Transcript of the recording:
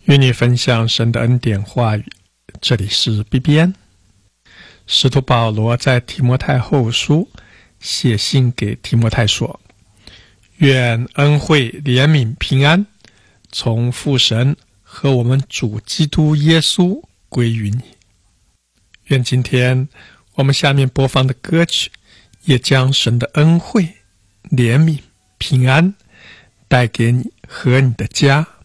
与你分享神的恩典话语，这里是 BBN。 使徒保罗在提摩太后书写信给提摩太说：愿恩惠、怜悯、平安从父神和我们主基督耶稣归于你。愿今天我们下面播放的歌曲也将神的恩惠、怜悯、平安带给你和你的家。